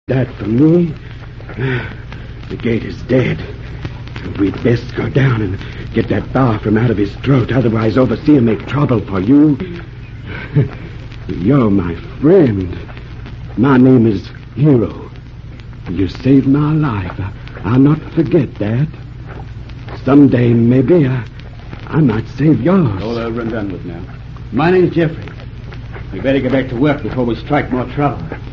that for me? The gate is dead. We'd best go down and get that bar from out of his throat. Otherwise, Overseer make trouble for you. You're my friend. My name is Hero. You saved my life. I'll not forget that. Someday, maybe, I might save yours. All over and done with now. My name's Jeffrey. We better get back to work before we strike more trouble.